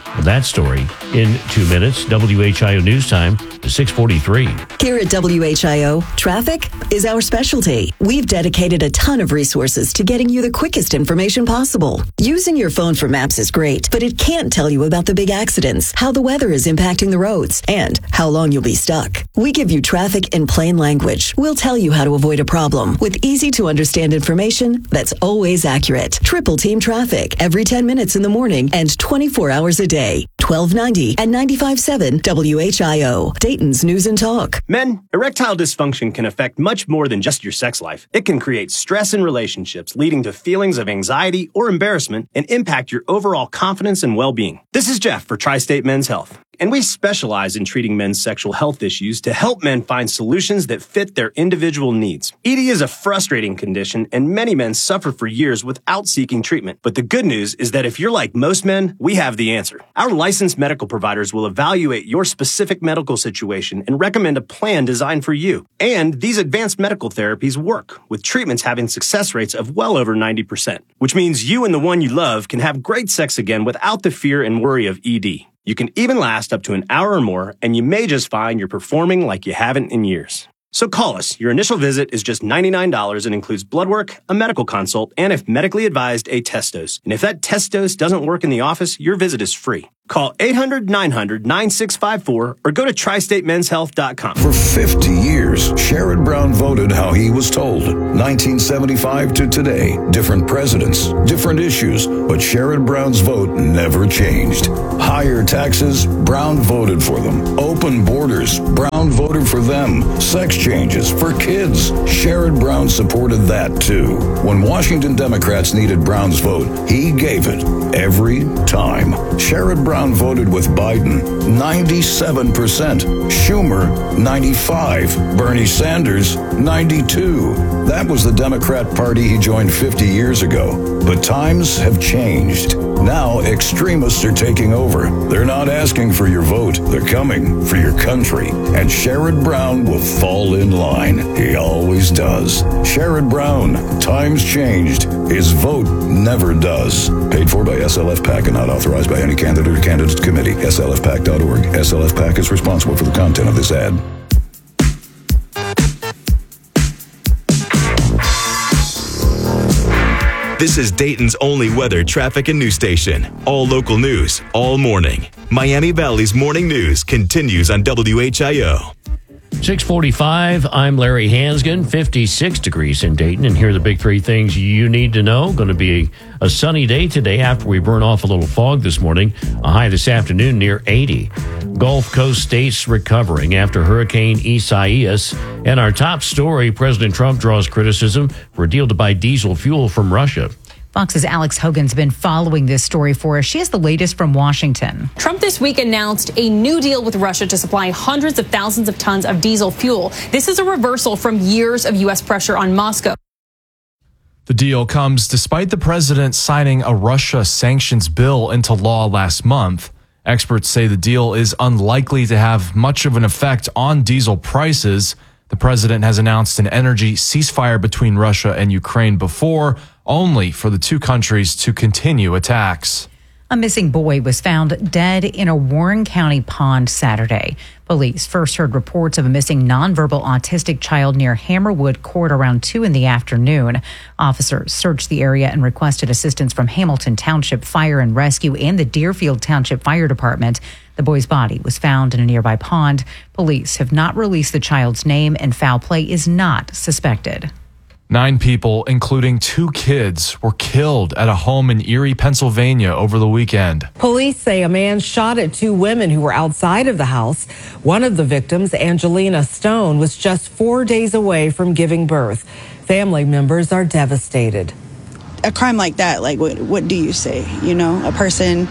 That story in two minutes. W H I O News Time, six forty-three. Here at W H I O, traffic is our specialty. We've dedicated a ton of resources to getting you the quickest information possible. Using your phone for maps is great, but it can't tell you about the big accidents, how the weather is impacting the roads, and how long you'll be stuck. We give you traffic in plain language. We'll tell you how to avoid a problem with easy-to-understand information that's always accurate. Triple Team Traffic every ten minutes in the morning and twenty-four hours a day. twelve ninety and ninety-five point seven W H I O, Dayton's News and Talk. Men, erectile dysfunction can affect much more than just your sex life. It can create stress in relationships, leading to feelings of anxiety or embarrassment, and impact your overall confidence and well-being. This is Jeff for Tri-State Men's Health, and we specialize in treating men's sexual health issues to help men find solutions that fit their individual needs. E D is a frustrating condition, and many men suffer for years without seeking treatment. But the good news is that if you're like most men, we have the answer. Our licensed medical providers will evaluate your specific medical situation and recommend a plan designed for you. And these advanced medical therapies work, with treatments having success rates of well over ninety percent, which means you and the one you love can have great sex again without the fear and worry of E D. You can even last up to an hour or more, and you may just find you're performing like you haven't in years. So call us. Your initial visit is just ninety-nine dollars and includes blood work, a medical consult, and if medically advised, a test dose. And if that test dose doesn't work in the office, your visit is free. Call eight hundred, nine hundred, nine six five four or go to tri state men's health dot com. For fifty years, Sherrod Brown voted how he was told. nineteen seventy-five to today, different presidents, different issues, but Sherrod Brown's vote never changed. Higher taxes, Brown voted for them. Open borders, Brown voted for them. Sex changes for kids, Sherrod Brown supported that too. When Washington Democrats needed Brown's vote, he gave it every time. Sherrod Brown voted with Biden, ninety-seven percent. Schumer, ninety-five. Bernie Sanders, ninety-two. That was the Democrat Party he joined fifty years ago. But times have changed. Now extremists are taking over. They're not asking for your vote. They're coming for your country. And Sherrod Brown will fall in line. He always does. Sherrod Brown, times changed. His vote never does. Paid for by S L F PAC and not authorized by any candidate or candidate committee. S L F PAC dot org. S L F PAC is responsible for the content of this ad. This is Dayton's only weather, traffic, and news station. All local news, all morning. Miami Valley's morning news continues on W H I O. six forty-five, I'm Larry Hansgen, fifty-six degrees in Dayton, and here are the big three things you need to know. Going to be a, a sunny day today after we burn off a little fog this morning. A high this afternoon near eighty. Gulf Coast states recovering after Hurricane Isaias. And our top story, President Trump draws criticism for a deal to buy diesel fuel from Russia. Fox's Alex Hogan's been following this story for us. She has the latest from Washington. Trump this week announced a new deal with Russia to supply hundreds of thousands of tons of diesel fuel. This is a reversal from years of U S pressure on Moscow. The deal comes despite the president signing a Russia sanctions bill into law last month. Experts say the deal is unlikely to have much of an effect on diesel prices. The president has announced an energy ceasefire between Russia and Ukraine before, only for the two countries to continue attacks. A missing boy was found dead in a Warren County pond Saturday. Police first heard reports of a missing nonverbal autistic child near Hammerwood Court around two in the afternoon. Officers searched the area and requested assistance from Hamilton Township Fire and Rescue and the Deerfield Township Fire Department. The boy's body was found in a nearby pond. Police have not released the child's name, and foul play is not suspected. Nine people, including two kids, were killed at a home in Erie, Pennsylvania over the weekend. Police say a man shot at two women who were outside of the house. One of the victims, Angelina Stone, was just four days away from giving birth. Family members are devastated. A crime like that, like, what, what do you say? You know, a person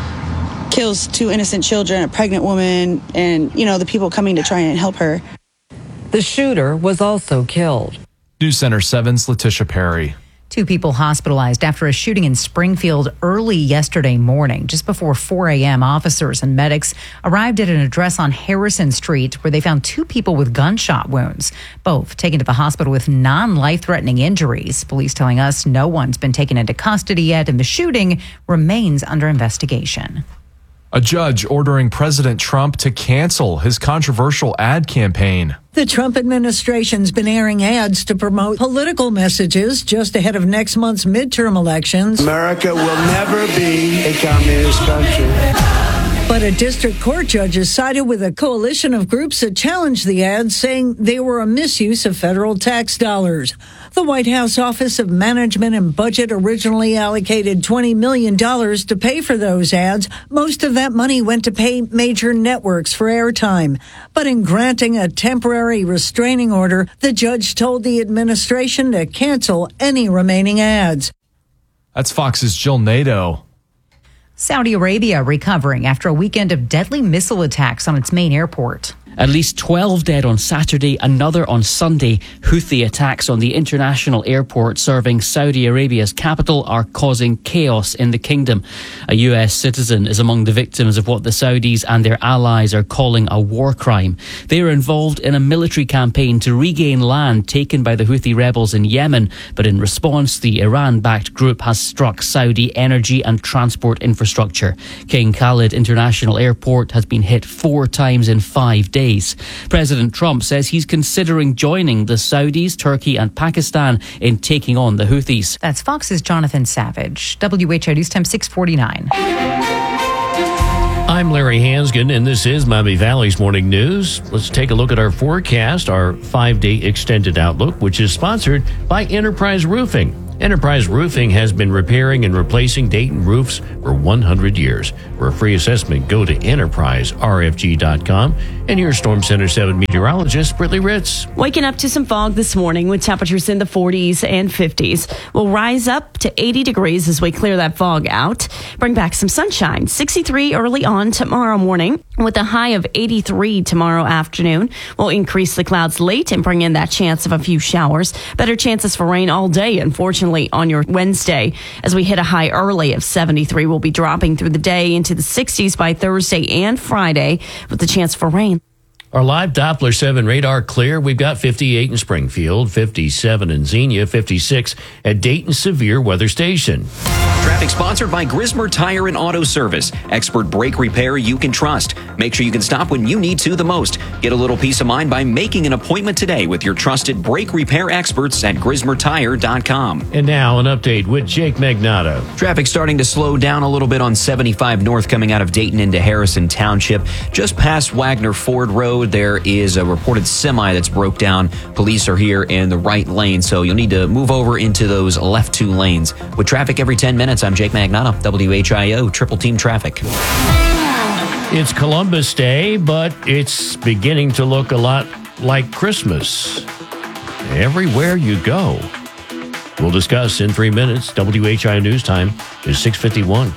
kills two innocent children, a pregnant woman, and, you know, the people coming to try and help her. The shooter was also killed. News Center seven's Letitia Perry. Two people hospitalized after a shooting in Springfield early yesterday morning. Just before four a.m., officers and medics arrived at an address on Harrison Street where they found two people with gunshot wounds, both taken to the hospital with non-life-threatening injuries. Police telling us no one's been taken into custody yet, and the shooting remains under investigation. A judge ordering President Trump to cancel his controversial ad campaign. The Trump administration's been airing ads to promote political messages just ahead of next month's midterm elections. America will never be a communist country. But a district court judge has sided with a coalition of groups that challenged the ads, saying they were a misuse of federal tax dollars. The White House Office of Management and Budget originally allocated twenty million dollars to pay for those ads. Most of that money went to pay major networks for airtime. But in granting a temporary restraining order, the judge told the administration to cancel any remaining ads. That's Fox's Jill Nato. Saudi Arabia recovering after a weekend of deadly missile attacks on its main airport. At least twelve dead on Saturday, another on Sunday. Houthi attacks on the international airport serving Saudi Arabia's capital are causing chaos in the kingdom. A U S citizen is among the victims of what the Saudis and their allies are calling a war crime. They are involved in a military campaign to regain land taken by the Houthi rebels in Yemen, but in response, the Iran-backed group has struck Saudi energy and transport infrastructure. King Khalid International Airport has been hit four times in five days. President Trump says he's considering joining the Saudis, Turkey and Pakistan in taking on the Houthis. That's Fox's Jonathan Savage. W H O News Time six forty-nine. I'm Larry Hansgen, and this is Miami Valley's Morning News. Let's take a look at our forecast, our five-day extended outlook, which is sponsored by Enterprise Roofing. Enterprise Roofing has been repairing and replacing Dayton roofs for one hundred years. For a free assessment, go to enterprise r f g dot com. And here's Storm Center seven meteorologist Brittany Ritz. Waking up to some fog this morning with temperatures in the forties and fifties. We'll rise up to eighty degrees as we clear that fog out. Bring back some sunshine. sixty-three early on tomorrow morning with a high of eighty-three tomorrow afternoon. We'll increase the clouds late and bring in that chance of a few showers. Better chances for rain all day, unfortunately, on your Wednesday. As we hit a high early of seventy-three, we'll be dropping through the day into the sixties by Thursday and Friday with the chance for rain. Our live Doppler seven radar clear. We've got fifty-eight in Springfield, fifty-seven in Xenia, fifty-six at Dayton Severe Weather Station. Traffic sponsored by Grismer Tire and Auto Service. Expert brake repair you can trust. Make sure you can stop when you need to the most. Get a little peace of mind by making an appointment today with your trusted brake repair experts at grismer tire dot com. And now an update with Jake Magnato. Traffic starting to slow down a little bit on seventy-five North coming out of Dayton into Harrison Township. Just past Wagner Ford Road, there is a reported semi that's broke down. Police are here in the right lane, so you'll need to move over into those left two lanes. With traffic every ten minutes, I'm Jake Magnato, W H I O, Triple Team Traffic. It's Columbus Day, but it's beginning to look a lot like Christmas everywhere you go. We'll discuss in three minutes. W H I O News Time is six fifty-one.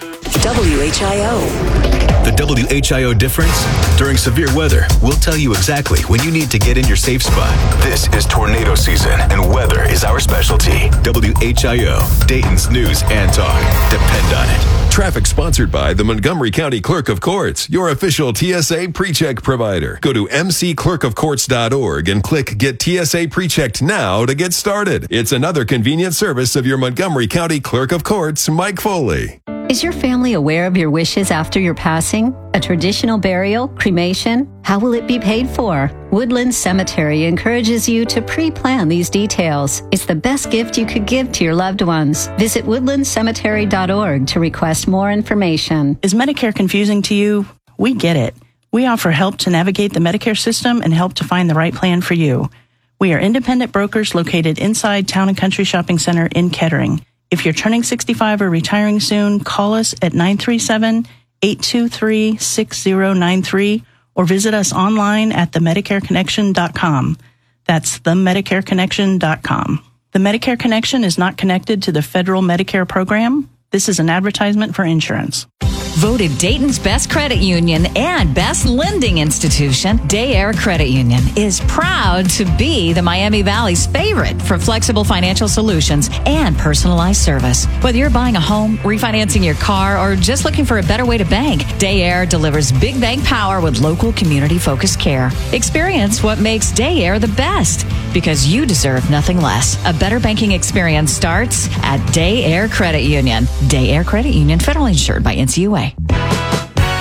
W H I O. The W H I O difference? During severe weather, we'll tell you exactly when you need to get in your safe spot. This is tornado season, and weather is our specialty. W H I O, Dayton's news and talk. Depend on it. Traffic sponsored by the Montgomery County Clerk of Courts, your official T S A PreCheck provider. Go to m c clerk of courts dot org and click Get T S A PreChecked now to get started. It's another convenient service of your Montgomery County Clerk of Courts, Mike Foley. Is your family aware of your wishes after your passing? A traditional burial? Cremation? How will it be paid for? Woodland Cemetery encourages you to pre-plan these details. It's the best gift you could give to your loved ones. Visit woodland cemetery dot org to request more information. Is Medicare confusing to you? We get it. We offer help to navigate the Medicare system and help to find the right plan for you. We are independent brokers located inside Town and Country Shopping Center in Kettering. If you're turning sixty-five or retiring soon, call us at nine three seven, eight two three, six zero nine three or visit us online at the medicare connection dot com. That's the medicare connection dot com. The Medicare Connection is not connected to the federal Medicare program. This is an advertisement for insurance. Voted Dayton's best credit union and best lending institution, Day Air Credit Union is proud to be the Miami Valley's favorite for flexible financial solutions and personalized service. Whether you're buying a home, refinancing your car, or just looking for a better way to bank, Day Air delivers big bank power with local community-focused care. Experience what makes Day Air the best, because you deserve nothing less. A better banking experience starts at Day Air Credit Union. Day Air Credit Union, federally insured by N C U A.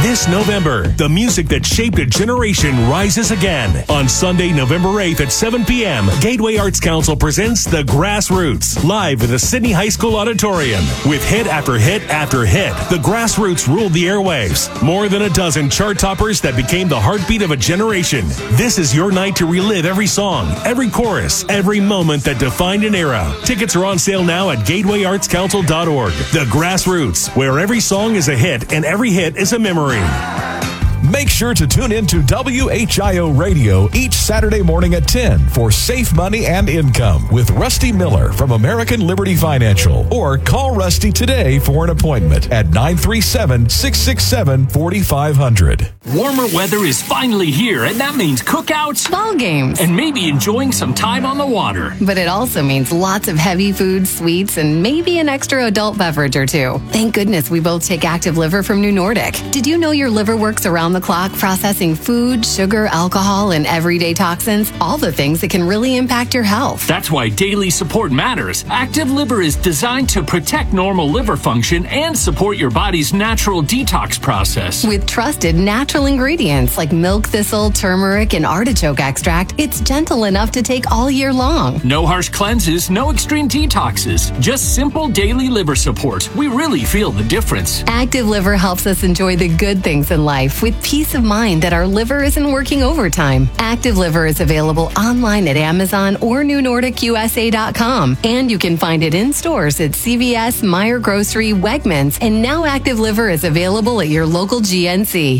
This November, the music that shaped a generation rises again. On Sunday, November eighth at seven p.m., Gateway Arts Council presents The Grassroots, live in the Sydney High School Auditorium. With hit after hit after hit, The Grassroots ruled the airwaves. More than a dozen chart toppers that became the heartbeat of a generation. This is your night to relive every song, every chorus, every moment that defined an era. Tickets are on sale now at gateway arts council dot org. The Grassroots, where every song is a hit and every hit is a memory. Make sure to tune in to W H I O Radio each Saturday morning at ten for Safe Money and Income with Rusty Miller from American Liberty Financial. Or call Rusty today for an appointment at nine three seven, six six seven, four five zero zero. Warmer weather is finally here, and that means cookouts, ball games, and maybe enjoying some time on the water. But it also means lots of heavy food, sweets, and maybe an extra adult beverage or two. Thank goodness we both take Active Liver from New Nordic. Did you know your liver works around the clock processing food, sugar, alcohol, and everyday toxins? All the things that can really impact your health. That's why daily support matters. Active Liver is designed to protect normal liver function and support your body's natural detox process. With trusted natural ingredients like milk thistle, turmeric, and artichoke extract, it's gentle enough to take all year long. No harsh cleanses, no extreme detoxes, just simple daily liver support. We really feel the difference. Active Liver helps us enjoy the good things in life with peace of mind that our liver isn't working overtime. Active Liver is available online at Amazon or new nordic u s a dot com. And you can find it in stores at C V S, Meijer Grocery, Wegmans, and now Active Liver is available at your local G N C.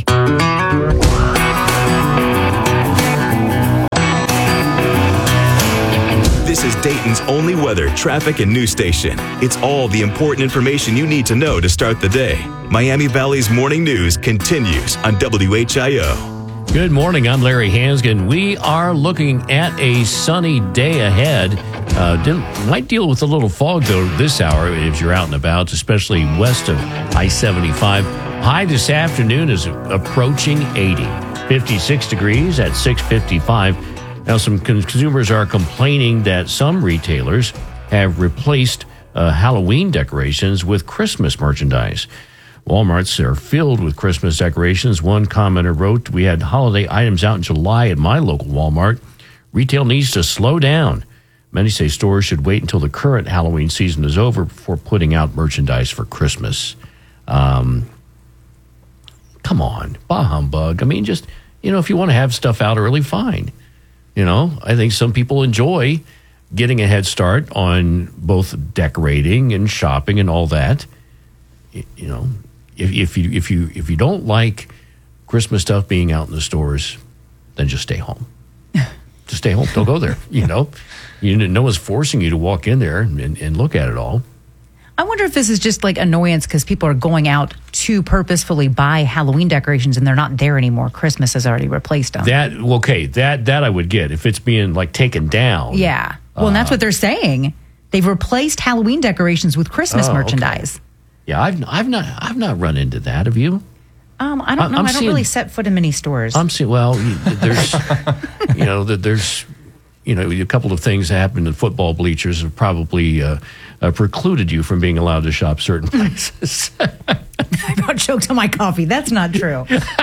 This is Dayton's only weather, traffic, and news station. It's all the important information you need to know to start the day. Miami Valley's morning news continues on W H I O. Good morning. I'm Larry Hansgen. We are looking at a sunny day ahead. Uh, didn't, might deal with a little fog, though, this hour if you're out and about, especially west of I seventy-five. High this afternoon is approaching eighty. fifty-six degrees at six fifty-five. Now, some consumers are complaining that some retailers have replaced uh, Halloween decorations with Christmas merchandise. Walmarts are filled with Christmas decorations. One commenter wrote, "We had holiday items out in July at my local Walmart. Retail needs to slow down. Many say stores should wait until the current Halloween season is over before putting out merchandise for Christmas." Um, come on, bah humbug. I mean, just, you know, if you want to have stuff out early, fine. You know, I think some people enjoy getting a head start on both decorating and shopping and all that. You know, if, if you if you if you don't like Christmas stuff being out in the stores, then just stay home. Just stay home. Don't go there. You know, you no one's forcing you to walk in there and, and look at it all. I wonder if this is just like annoyance because people are going out to purposefully buy Halloween decorations and they're not there anymore. Christmas has already replaced them. That okay, that that I would get if it's being like taken down. Yeah. Well, uh, and that's what they're saying. They've replaced Halloween decorations with Christmas oh, merchandise. Okay. Yeah, I've I've not I've not run into that. Have you? Um, I don't know. I'm I don't seeing, really set foot in many stores. I'm seeing. Well, there's you know there's you know a couple of things that happen in football bleachers have probably uh, uh, precluded you from being allowed to shop certain places. I got choked on my coffee. That's not true.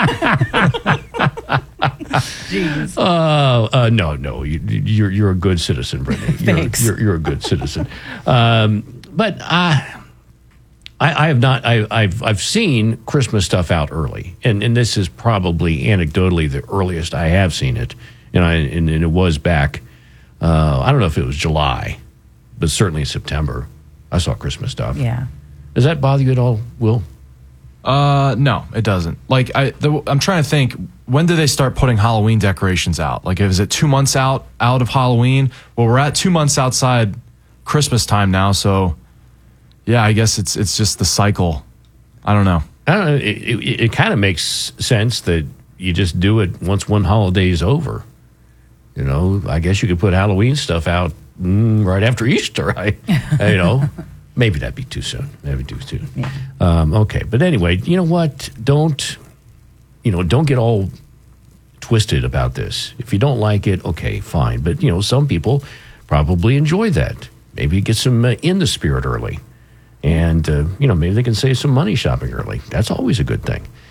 Jeez. Uh, uh, no, no, you, you're you're a good citizen, Brittany. Thanks. You're, you're, you're a good citizen. Um, but I, I, I have not. I, I've I've seen Christmas stuff out early, and, and this is probably anecdotally the earliest I have seen it, and I and, and it was back. Uh, I don't know if it was July, but certainly in September, I saw Christmas stuff. Yeah. Does that bother you at all, Will? Uh, no, it doesn't. Like, I, the, I'm trying to think, when do they start putting Halloween decorations out? Like, is it two months out out of Halloween? Well, we're at two months outside Christmas time now, so yeah, I guess it's it's just the cycle. I don't know. I don't know. It, it, it kind of makes sense that you just do it once one holiday is over. You know, I guess you could put Halloween stuff out mm, right after Easter. I, you know. Maybe that'd be too soon. Maybe too soon. Yeah. Um, okay, but anyway, you know what? Don't, you know, don't get all twisted about this. If you don't like it, okay, fine. But you know, some people probably enjoy that. Maybe get some uh, in the spirit early, and uh, you know, maybe they can save some money shopping early. That's always a good thing.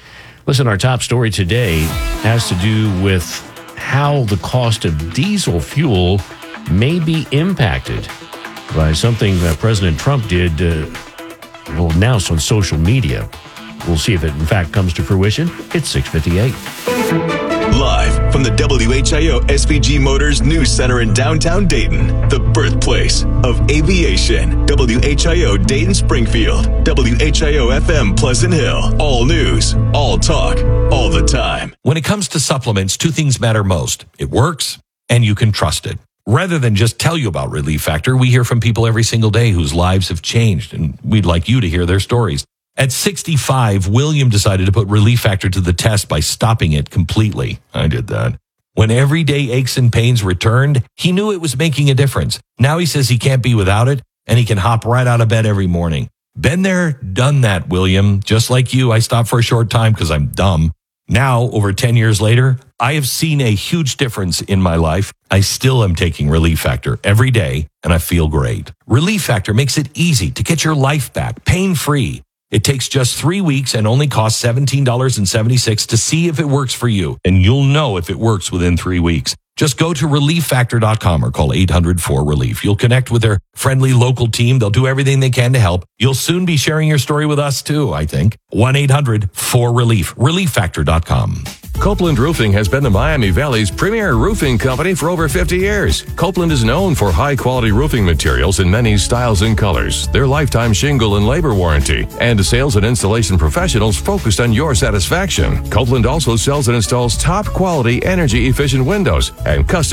Listen, our top story today has to do with how the cost of diesel fuel may be impacted by something that President Trump did, uh, well, announced on social media. We'll see if it, in fact, comes to fruition. It's six fifty-eight. Live from the W H I O S P G Motors News Center in downtown Dayton, the birthplace of aviation. W H I O Dayton Springfield, W H I O F M Pleasant Hill. All news, all talk, all the time. When it comes to supplements, two things matter most. It works, and you can trust it. Rather than just tell you about Relief Factor, we hear from people every single day whose lives have changed, and we'd like you to hear their stories. At sixty-five, William decided to put Relief Factor to the test by stopping it completely. I did that. When everyday aches and pains returned, he knew it was making a difference. Now he says he can't be without it, and he can hop right out of bed every morning. Been there, done that, William. Just like you, I stopped for a short time because I'm dumb. Now, over ten years later, I have seen a huge difference in my life. I still am taking Relief Factor every day, and I feel great. Relief Factor makes it easy to get your life back, pain-free. It takes just three weeks and only costs seventeen dollars and seventy-six cents to see if it works for you. And you'll know if it works within three weeks. Just go to relief factor dot com or call eight hundred four relief. You'll connect with their friendly local team. They'll do everything they can to help. You'll soon be sharing your story with us too, I think. one eight hundred four relief. relief factor dot com. Copeland Roofing has been the Miami Valley's premier roofing company for over fifty years. Copeland is known for high-quality roofing materials in many styles and colors, their lifetime shingle and labor warranty, and sales and installation professionals focused on your satisfaction. Copeland also sells and installs top-quality, energy-efficient windows and custom